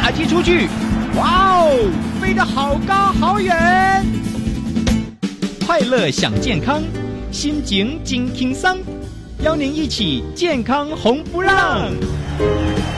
打击出去，哇哦，飞得好高好远！快乐享健康，心情真轻松，邀您一起健康红不让。